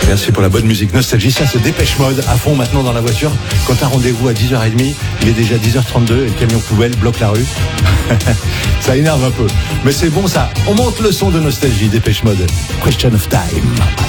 Merci pour la bonne musique. Nostalgie, ça c'est Dépêche Mode à fond maintenant dans la voiture. Quand t'as rendez-vous à 10h30, il est déjà 10h32 et le camion poubelle bloque la rue. Ça énerve un peu. Mais c'est bon ça. On monte le son de Nostalgie, Dépêche Mode. Question of time.